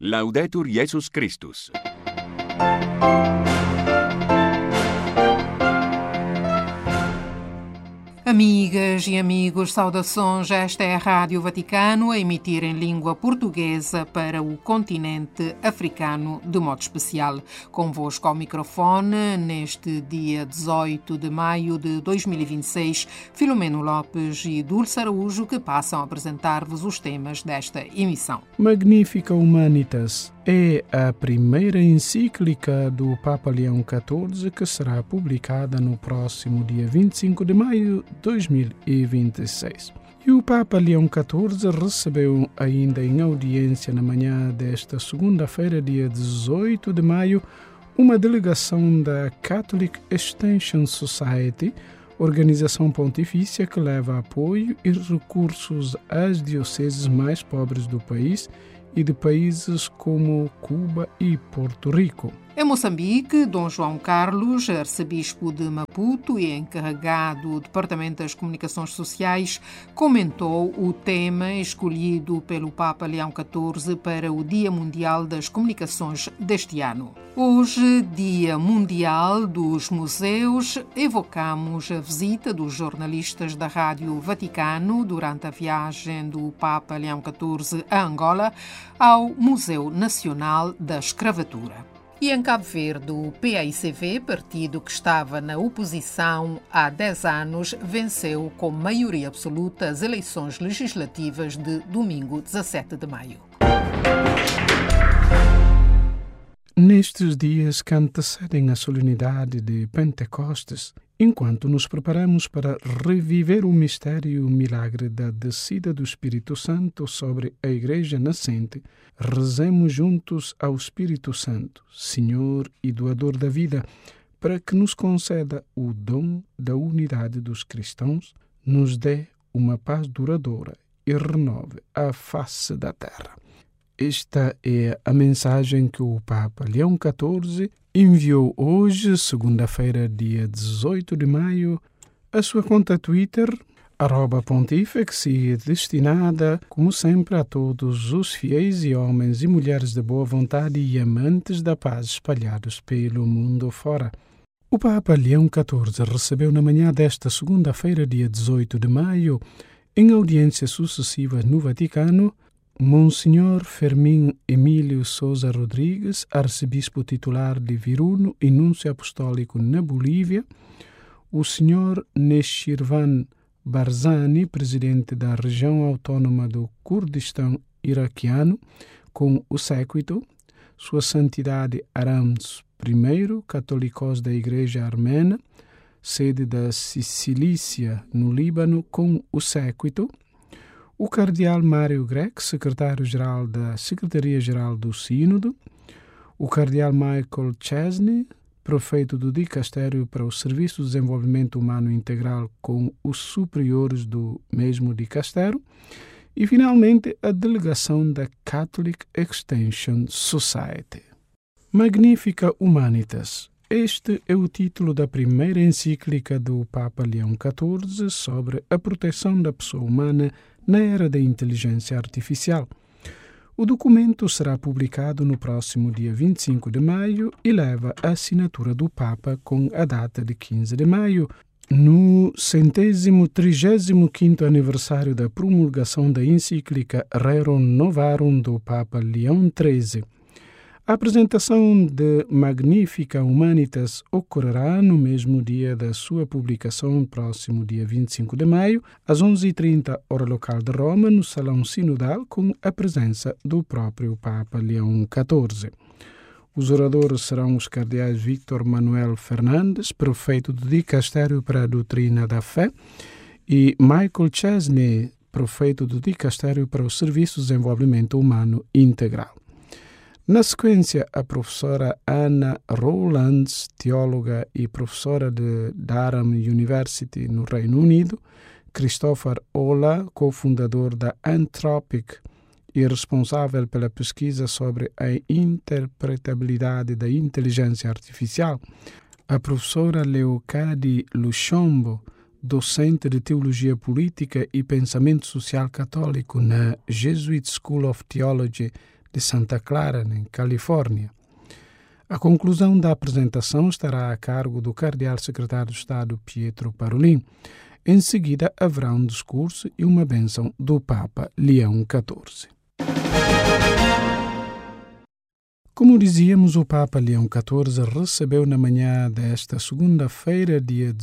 Laudetur Jesus Christus. Amigas e amigos, saudações. Esta é a Rádio Vaticano a emitir em língua portuguesa para o continente africano de modo especial. Convosco ao microfone, neste dia 18 de maio de 2026, Filomeno Lopes e Dulce Araújo, que passam a apresentar-vos os temas desta emissão. Magnificat Humanitas é a primeira encíclica do Papa Leão XIV que será publicada no próximo dia 25 de maio de 2026. E o Papa Leão XIV recebeu ainda em audiência na manhã desta segunda-feira, dia 18 de maio, uma delegação da Catholic Extension Society, organização pontifícia que leva apoio e recursos às dioceses mais pobres do país e de países como Cuba e Porto Rico. Em Moçambique, Dom João Carlos, arcebispo de Maputo e encarregado do Departamento das Comunicações Sociais, comentou o tema escolhido pelo Papa Leão XIV para o Dia Mundial das Comunicações deste ano. Hoje, Dia Mundial dos Museus, evocamos a visita dos jornalistas da Rádio Vaticano durante a viagem do Papa Leão XIV a Angola ao Museu Nacional da Escravatura. E em Cabo Verde, o PAICV, partido que estava na oposição há 10 anos, venceu com maioria absoluta as eleições legislativas de domingo 17 de maio. Nestes dias que antecedem a solenidade de Pentecostes, enquanto nos preparamos para reviver o mistério e o milagre da descida do Espírito Santo sobre a Igreja nascente, rezemos juntos ao Espírito Santo, Senhor e doador da vida, para que nos conceda o dom da unidade dos cristãos, nos dê uma paz duradoura e renove a face da terra. Esta é a mensagem que o Papa Leão XIV enviou hoje, segunda-feira, dia 18 de maio, à sua conta Twitter, @Pontifex, e destinada, como sempre, a todos os fiéis e homens e mulheres de boa vontade e amantes da paz espalhados pelo mundo fora. O Papa Leão XIV recebeu na manhã desta segunda-feira, dia 18 de maio, em audiências sucessivas no Vaticano, Monsenhor Fermín Emílio Sousa Rodrigues, arcebispo titular de Viruno e núncio apostólico na Bolívia, o Sr. Neshirvan Barzani, presidente da região autônoma do Kurdistão iraquiano, com o séquito, Sua Santidade Arams I, católicos da Igreja Armena, sede da Cilícia, no Líbano, com o séquito, o cardeal Mário Grech, secretário-geral da Secretaria-Geral do Sínodo, o cardeal Michael Chesney, prefeito do Dicastério para o Serviço de Desenvolvimento Humano Integral, com os superiores do mesmo dicastério, e, finalmente, a delegação da Catholic Extension Society. Magnificat Humanitas. Este é o título da primeira encíclica do Papa Leão XIV sobre a proteção da pessoa humana na era da inteligência artificial. O documento será publicado no próximo dia 25 de maio e leva a assinatura do Papa com a data de 15 de maio, no 135º aniversário da promulgação da encíclica Rerum Novarum do Papa Leão XIII. A apresentação de Magnificat Humanitas ocorrerá no mesmo dia da sua publicação, próximo dia 25 de maio, às 11h30, hora local de Roma, no Salão Sinodal, com a presença do próprio Papa Leão XIV. Os oradores serão os cardeais Víctor Manuel Fernandes, prefeito do Dicastério para a Doutrina da Fé, e Michael Chesney, prefeito do Dicastério para o Serviço de Desenvolvimento Humano Integral. Na sequência, a professora Anna Rowlands, teóloga e professora de Durham University, no Reino Unido, Christopher Ola, cofundador da Anthropic e responsável pela pesquisa sobre a interpretabilidade da inteligência artificial, a professora Leocadie Luchombo, docente de Teologia Política e Pensamento Social Católico na Jesuit School of Theology de Santa Clara, em Califórnia. A conclusão da apresentação estará a cargo do cardeal secretário de Estado Pietro Parolin. Em seguida, haverá um discurso e uma bênção do Papa Leão XIV. Como dizíamos, o Papa Leão XIV recebeu na manhã desta segunda-feira, dia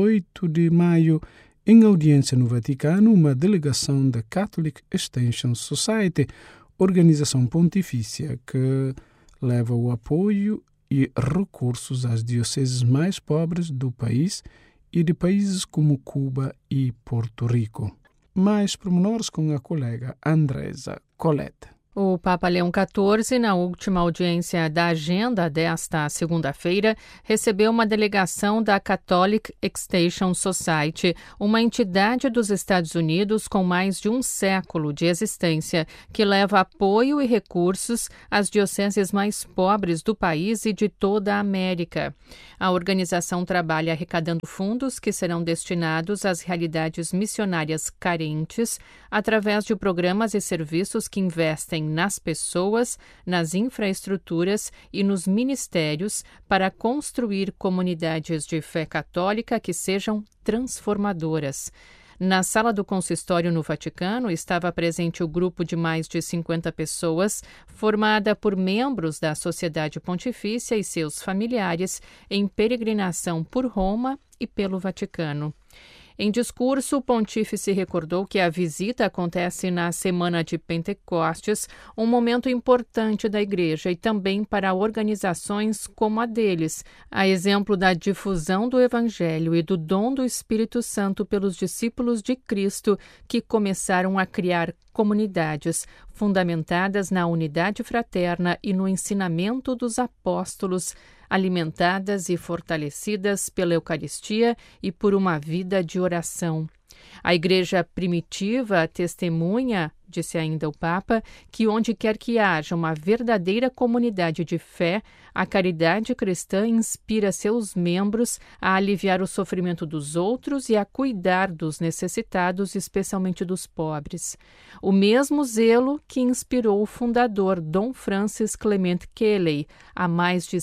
18 de maio, em audiência no Vaticano, uma delegação da Catholic Extension Society, organização pontifícia que leva o apoio e recursos às dioceses mais pobres do país e de países como Cuba e Porto Rico. Mais pormenores com a colega Andresa Colette. O Papa Leão XIV, na última audiência da agenda desta segunda-feira, recebeu uma delegação da Catholic Extension Society, uma entidade dos Estados Unidos com mais de um século de existência, que leva apoio e recursos às dioceses mais pobres do país e de toda a América. A organização trabalha arrecadando fundos que serão destinados às realidades missionárias carentes através de programas e serviços que investem nas pessoas, nas infraestruturas e nos ministérios para construir comunidades de fé católica que sejam transformadoras. Na sala do consistório no Vaticano estava presente o grupo de mais de 50 pessoas, formada por membros da Sociedade Pontifícia e seus familiares, em peregrinação por Roma e pelo Vaticano. Em discurso, o pontífice recordou que a visita acontece na semana de Pentecostes, um momento importante da Igreja e também para organizações como a deles, a exemplo da difusão do Evangelho e do dom do Espírito Santo pelos discípulos de Cristo, que começaram a criar comunidades fundamentadas na unidade fraterna e no ensinamento dos apóstolos, alimentadas e fortalecidas pela Eucaristia e por uma vida de oração. A Igreja primitiva testemunha, disse ainda o Papa, que onde quer que haja uma verdadeira comunidade de fé, a caridade cristã inspira seus membros a aliviar o sofrimento dos outros e a cuidar dos necessitados, especialmente dos pobres. O mesmo zelo que inspirou o fundador Dom Francis Clement Kelley há mais de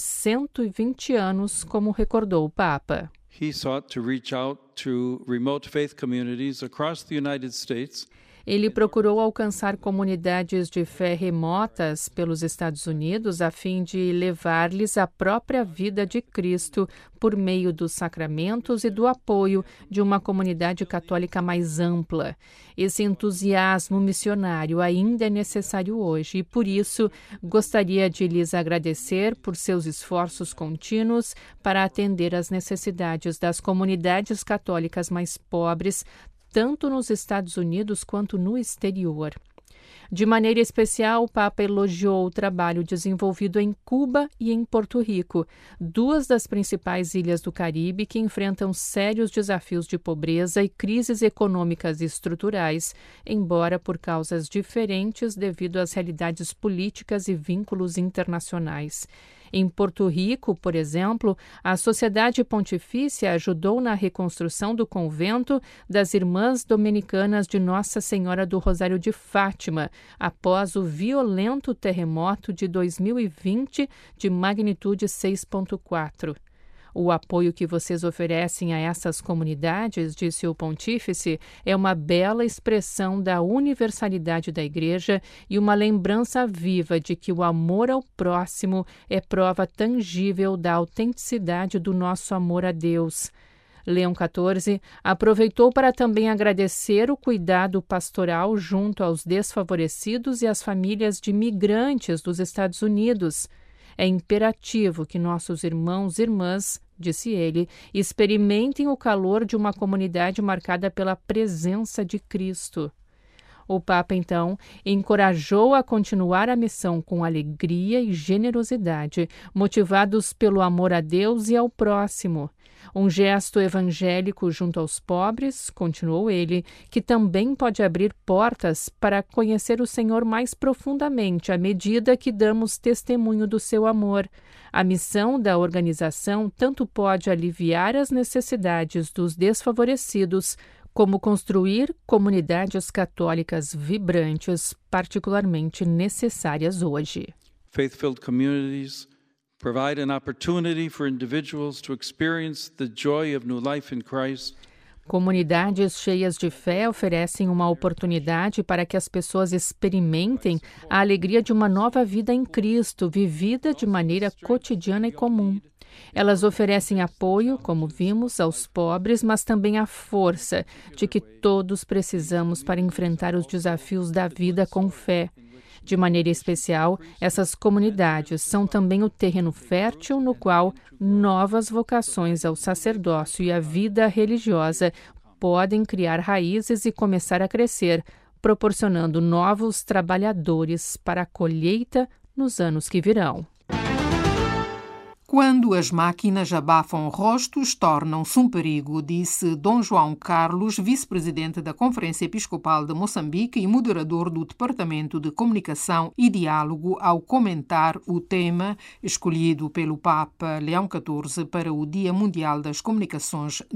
120 anos, como recordou o Papa. He sought to reach out to remote faith communities across the United States. Ele procurou alcançar comunidades de fé remotas pelos Estados Unidos a fim de levar-lhes a própria vida de Cristo por meio dos sacramentos e do apoio de uma comunidade católica mais ampla. Esse entusiasmo missionário ainda é necessário hoje e, por isso, gostaria de lhes agradecer por seus esforços contínuos para atender às necessidades das comunidades católicas mais pobres, tanto nos Estados Unidos quanto no exterior. De maneira especial, o Papa elogiou o trabalho desenvolvido em Cuba e em Porto Rico, duas das principais ilhas do Caribe que enfrentam sérios desafios de pobreza e crises econômicas e estruturais, embora por causas diferentes devido às realidades políticas e vínculos internacionais. Em Porto Rico, por exemplo, a Sociedade Pontifícia ajudou na reconstrução do convento das Irmãs Dominicanas de Nossa Senhora do Rosário de Fátima, após o violento terremoto de 2020 de magnitude 6,4. O apoio que vocês oferecem a essas comunidades, disse o pontífice, é uma bela expressão da universalidade da Igreja e uma lembrança viva de que o amor ao próximo é prova tangível da autenticidade do nosso amor a Deus. Leão XIV aproveitou para também agradecer o cuidado pastoral junto aos desfavorecidos e às famílias de migrantes dos Estados Unidos. É imperativo que nossos irmãos e irmãs, disse ele, experimentem o calor de uma comunidade marcada pela presença de Cristo. O Papa, então, encorajou a continuar a missão com alegria e generosidade, motivados pelo amor a Deus e ao próximo. Um gesto evangélico junto aos pobres, continuou ele, que também pode abrir portas para conhecer o Senhor mais profundamente à medida que damos testemunho do seu amor. A missão da organização tanto pode aliviar as necessidades dos desfavorecidos, como construir comunidades católicas vibrantes, particularmente necessárias hoje. Faith-filled communities provide an opportunity for individuals to experience the joy of new life in Christ. Comunidades cheias de fé oferecem uma oportunidade para que as pessoas experimentem a alegria de uma nova vida em Cristo, vivida de maneira cotidiana e comum. Elas oferecem apoio, como vimos, aos pobres, mas também a força de que todos precisamos para enfrentar os desafios da vida com fé. De maneira especial, essas comunidades são também o terreno fértil no qual novas vocações ao sacerdócio e à vida religiosa podem criar raízes e começar a crescer, proporcionando novos trabalhadores para a colheita nos anos que virão. Quando as máquinas abafam rostos, tornam-se um perigo, disse Dom João Carlos, vice-presidente da Conferência Episcopal de Moçambique e moderador do Departamento de Comunicação e Diálogo, ao comentar o tema escolhido pelo Papa Leão XIV para o Dia Mundial das Comunicações